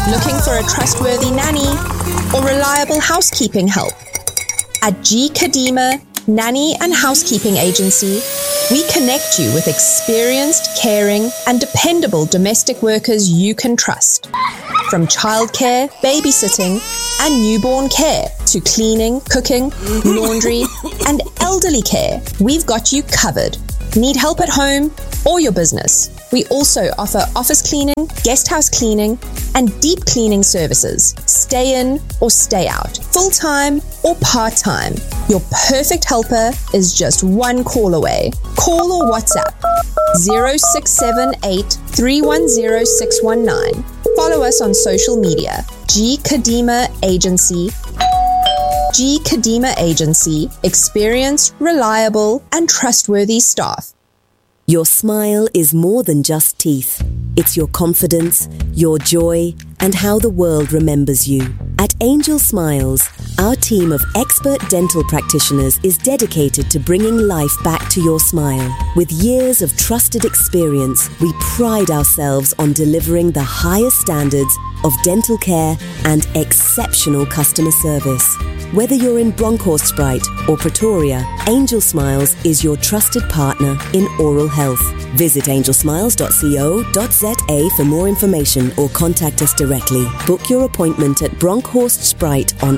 Looking for a trustworthy nanny or reliable housekeeping help? At G. Kadima Nanny and Housekeeping Agency, we connect you with experienced, caring, and dependable domestic workers you can trust. From childcare, babysitting, and newborn care to cleaning, cooking, laundry, and elderly care, we've got you covered. Need help at home or your business? We also offer office cleaning, guest house cleaning, and deep cleaning services. Stay in or stay out, full-time or part-time. Your perfect helper is just one call away. Call or WhatsApp 0678 310 619. Follow us on social media. G. Kadima Agency. G. Kadima Agency. Experienced, reliable, and trustworthy staff. Your smile is more than just teeth. It's your confidence, your joy, and how the world remembers you. At Angel Smiles, our team of expert dental practitioners is dedicated to bringing life back to your smile. With years of trusted experience, we pride ourselves on delivering the highest standards of dental care and exceptional customer service. Whether you're in Bronkhorstspruit or Pretoria, Angel Smiles is your trusted partner in oral health. Visit angelsmiles.co.za for more information or contact us directly. Book your appointment at Bronkhorstspruit on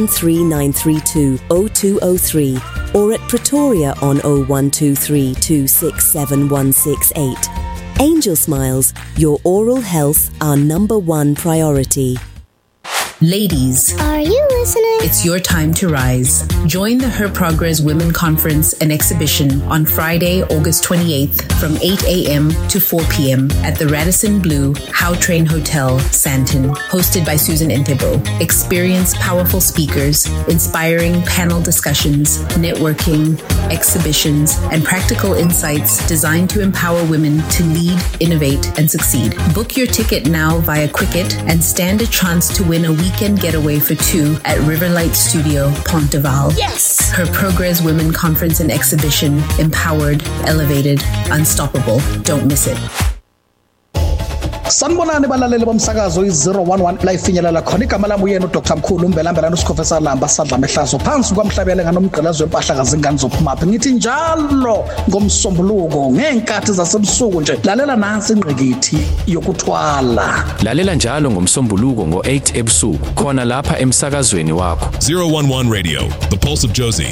013932 0203 or at Pretoria on 0123 267 168. Angel Smiles, your oral health, our number one priority. Ladies, are you listening? It's your time to rise. Join the Her Progress Women Conference and Exhibition on Friday, August 28th from 8 a.m. to 4 p.m. at the Radisson Blu Howtrain Hotel, Sandton, hosted by Susan Entebo. Experience powerful speakers, inspiring panel discussions, networking, exhibitions, and practical insights designed to empower women to lead, innovate, and succeed. Book your ticket now via Quicket and stand a chance to win a weekend getaway for two at Riverlight Studio, Ponteval. Yes! Her Progress Women Conference and Exhibition. Empowered, elevated, unstoppable. Don't miss it. Sanibonani balaleli bomsakazo i011 la ifinyelela khona igama lami uyena uDr Mkhulu Mbelambela noSikhofesa Lamba sadla mehlazo phansi kwamhlabele nganomgqelazo wempahla kazingane zophumaphi ngithi njalo ngomsombuluko ngenkathi zasebusuku nje lalela nansi ingqikithi yokuthwala lalela njalo ngomsombuluko ngo8 ebusuku khona lapha emsakazweni wakho 011 Radio, the pulse of Jozi.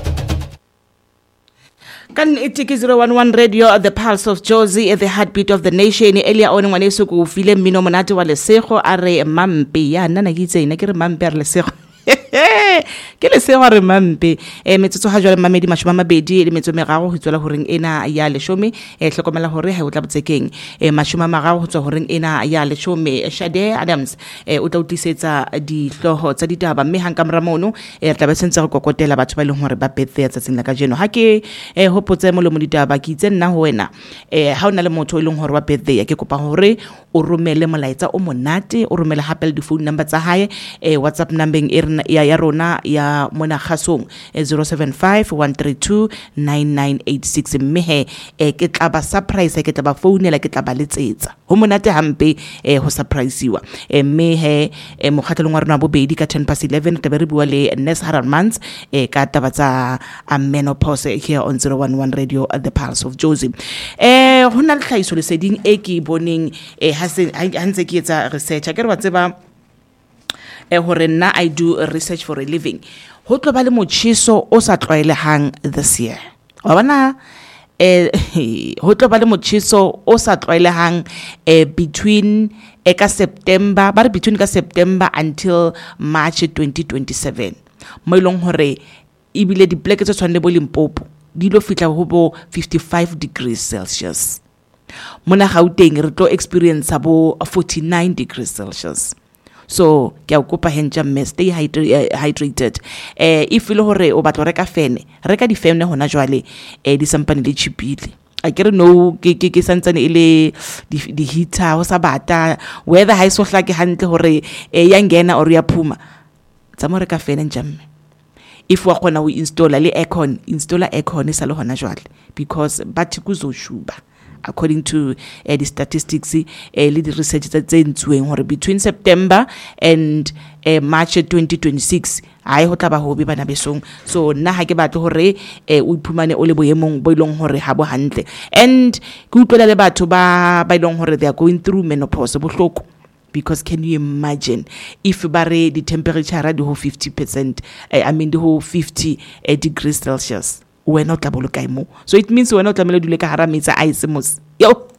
Kan itiki 011 Radio, the pulse of Jozi, the heartbeat of the nation. Earlier on ngwaneso go file mmino monate wa lesego are mampe ya nna kitse ina ke re mampe a lesego ke le se wa re mampe metsotso ha jwale mamedi mashomamabedi le metso meraro ho tswela horeng ena ya leshome hlokomela hore ha o tla botsekeng mashomamagaro ho tswa horeng ena ya leshome Shade Adams o tla utlisetsa di hloho tsa ditaba mme hang kamora mono re tla ba sentse re kokotela batho ba leng hore ba birthday tsa tseng la ka jeno ha ke hopotse mo le mo ditaba ke itse nna ho wena ha o na le motho e leng hore wa birthday ke kopa hore o romele molaetsa o monate o romele hape di phone number tsa hae WhatsApp number ya rona ya mona khasong 0751329986 mme ke tla ba surprise ke tla ba founela ke tla ba letsetsa ho monate hampe ho surpriseiwa mme mokgatlong wa rona bobedi ka 11:10 tla be re bua le Ness Haramans ka taba tsa menopause here on 011 Radio at the pulse of Jozi ho na le tlhaiso leseding ke boneng ha ntse ke etsa research ke re wa tseba hore nna I do research for a living ho tlo ba le motshiso o sa tlwaelehang this year wa bona ho tlo ba le motshiso o sa tlwaelehang between ka September between ka September until March 2027 mo ilong hore ibile di pleke tse tshwane bo Limpopo di lo fitla ho bo 55 degrees Celsius mona Gauteng re tlo experience bo 49 degrees Celsius. So ke a kopa henja mme stay hydrated if ile hore o batla reka fene reka di fene hona jwale di sampane le chipile a ke re no ke santsane ile di heater ho sa bata weather ha iso hlake hantle hore ya ngena or ya phuma tsa mo reka fene njamme if wa khona o installa le aircon installa aircon sa le hona jwale because bathi kuzoshuba according to the statistics le di research tse ntsuweng hore between September and March 2026 ai ho tla ba ho be bana besong. So nna ha ke batle hore o iphumane o le boemong bo ilong hore ha bo hantle, and ke utlwela le batho ba ilong hore they are going through menopause bohloko. Because can you imagine if bare the temperature ra di ho 50%, I mean the whole 50 degrees Celsius, we're not able to mo. So it means we're not able to do like a metsi a ice mos. Yo,